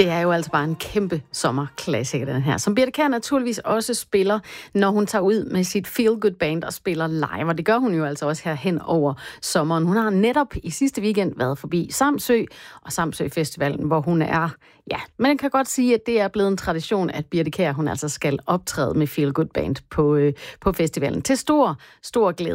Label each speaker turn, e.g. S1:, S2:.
S1: Det er jo altså bare en kæmpe sommerklassiker, den her, som Birthe Kjær naturligvis også spiller, når hun tager ud med sit Feel Good Band og spiller live. Og det gør hun jo altså også her hen over sommeren. Hun har netop i sidste weekend været forbi Samsø og Samsø Festivalen, hvor hun er, ja, man kan godt sige, at det er blevet en tradition, at Birthe Kjær, hun altså skal optræde med Feel Good Band på festivalen. Til stor glæde